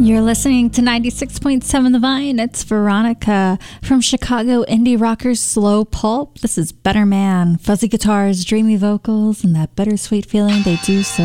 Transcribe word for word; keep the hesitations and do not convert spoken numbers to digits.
You're listening to ninety-six point seven The Vine. It's Veronica from Chicago indie rockers Slow Pulp. This is Better Man. Fuzzy guitars, dreamy vocals, and that bittersweet feeling they do so